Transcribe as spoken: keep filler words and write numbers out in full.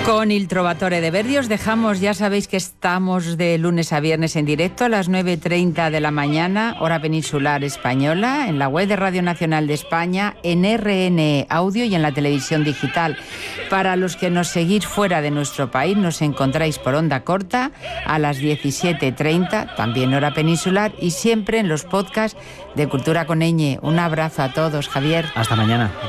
Con Il Trovatore de Verdi os dejamos, ya sabéis que estamos de lunes a viernes en directo a las nueve y treinta de la mañana, hora peninsular española, en la web de Radio Nacional de España, en R N Audio y en la televisión digital. Para los que nos seguís fuera de nuestro país, nos encontráis por onda corta a las diecisiete treinta, también hora peninsular, y siempre en los podcasts de Cultura con Ñ. Un abrazo a todos, Javier. Hasta mañana.